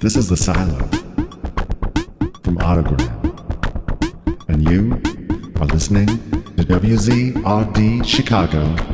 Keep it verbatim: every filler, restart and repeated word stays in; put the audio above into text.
This is the Silo from Autogram, and you are listening to W Z R D Chicago